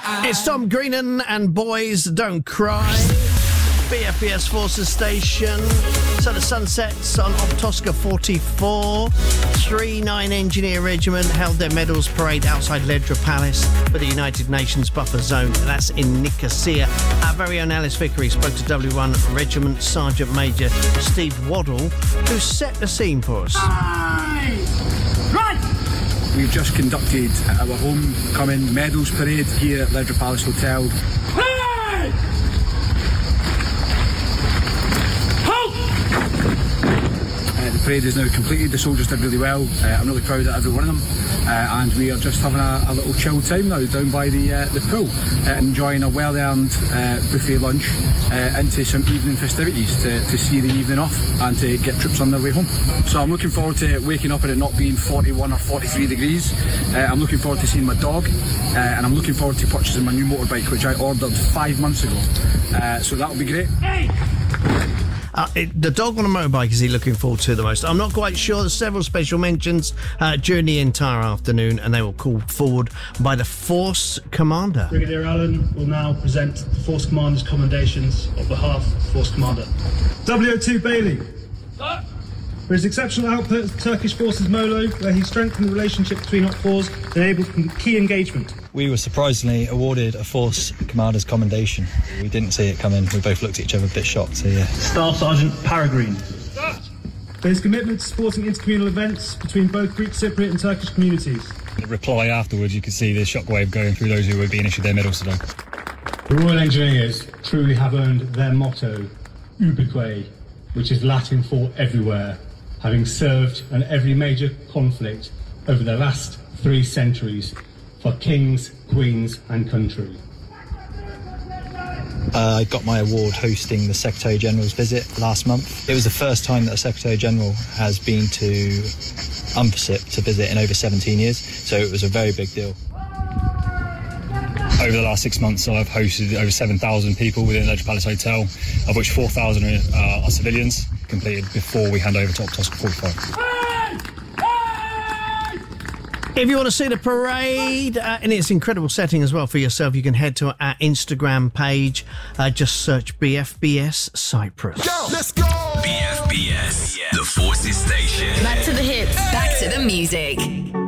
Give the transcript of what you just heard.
It's Tom Greenan and Boys Don't Cry. BFBS Forces Station. So the sun sets on Optosca 44. 3-9 Engineer Regiment held their medals parade outside Ledra Palace for the United Nations buffer zone. That's in Nicosia. Our very own Alice Vickery spoke to W1 Regiment Sergeant Major Steve Waddle, who set the scene for us. Right! We've just conducted our homecoming medals parade here at Ledra Palace Hotel. Hey! The parade is now completed. The soldiers did really well. I'm really proud of every one of them. And we are just having a little chill time now down by the pool, enjoying a well-earned buffet lunch into some evening festivities to see the evening off and to get troops on their way home. So I'm looking forward to waking up and it not being 41 or 43 degrees. I'm looking forward to seeing my dog, and I'm looking forward to purchasing my new motorbike, which I ordered 5 months ago. So that'll be great. Hey! The dog on a motorbike is he looking forward to the most? I'm not quite sure. There's several special mentions during the entire afternoon, and they were called forward by the Force Commander. Brigadier Allen will now present the Force Commander's commendations on behalf of Force Commander. WO2 Bailey. For his exceptional output as the Turkish Forces Molo, where he strengthened the relationship between Op 4s and enabled key engagement. We were surprisingly awarded a Force Commander's commendation. We didn't see it coming. We both looked at each other a bit shocked, so yeah. Staff Sergeant Paragreen. For his commitment to supporting intercommunal events between both Greek Cypriot and Turkish communities. The reply afterwards, you could see the shockwave going through those who were being issued their medals today. The Royal Engineers truly have earned their motto, Ubique, which is Latin for everywhere, having served in every major conflict over the last 3 centuries for kings, queens and country. I got my award hosting the Secretary General's visit last month. It was the first time that a Secretary General has been to UNFICYP to visit in over 17 years, so it was a very big deal. Over the last 6 months, I've hosted over 7,000 people within Ledra Palace Hotel, of which 4,000 are civilians, completed before we hand over to Optosca 45. If you want to see the parade in its incredible setting as well for yourself, you can head to our Instagram page. Just search BFBS Cyprus. Go, let's go! BFBS, the Forces Station. Back to the hits, back to the music.